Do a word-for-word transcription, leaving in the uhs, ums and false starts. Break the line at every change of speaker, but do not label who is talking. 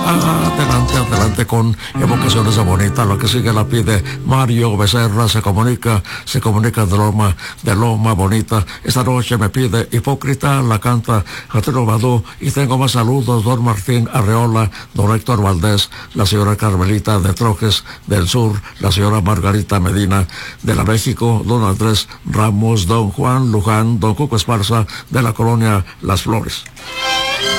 Adelante, adelante con evocaciones de bonita. Lo que sigue la pide Mario Becerra. Se comunica, se comunica de Loma, de Loma Bonita. Esta noche me pide Hipócrita, la canta Jatero Badú. Y tengo más saludos: don Martín Arreola, don Héctor Valdés, la señora Carmelita de Trojes del Sur, la señora Margarita Medina de la México, don Andrés Ramos, don Juan Luján, don Cuco Esparza de la colonia Las Flores.